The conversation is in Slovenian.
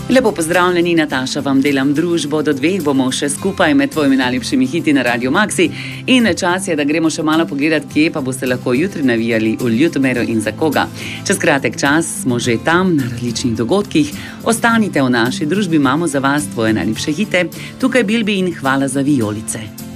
Lepo pozdravljeni, Nataša, vam delam družbo, do 2 bomo še skupaj med tvojimi najlepšimi hiti na Radio Maxi in čas je, da gremo še malo pogledat, kje pa boste lahko jutri navijali v Ljutomeru in za koga. Čez kratek čas smo že tam na različnih dogodkih. Ostanite v naši družbi, imamo za vas tvoje najlepše hite. Tukaj Bilbi in hvala za vijolice.